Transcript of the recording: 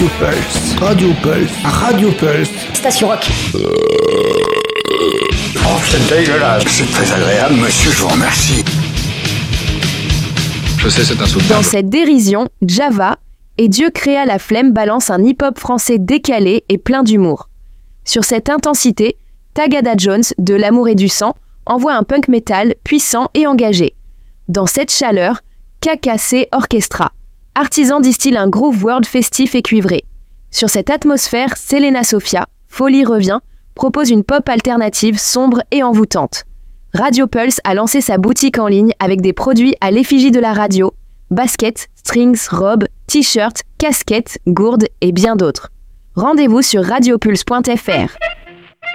Radio Pulse, Radio Pulse, Radio Pulse. Station Rock. Oh, c'est dégueulasse. C'est très agréable, monsieur, je vous remercie. Je sais, c'est insoutenable. Dans cette dérision, Java et Dieu créa la flemme balance un hip-hop français décalé et plein d'humour. Sur cette intensité, Tagada Jones, de L'amour et du sang, envoie un punk metal puissant et engagé. Dans cette chaleur, KKC Orchestra. Artisan distille un groove world festif et cuivré. Sur cette atmosphère, Selena Sofia, Folie revient, propose une pop alternative sombre et envoûtante. Radio Pulse a lancé sa boutique en ligne avec des produits à l'effigie de la radio, baskets, strings, robes, t-shirts, casquettes, gourdes et bien d'autres. Rendez-vous sur radiopulse.fr.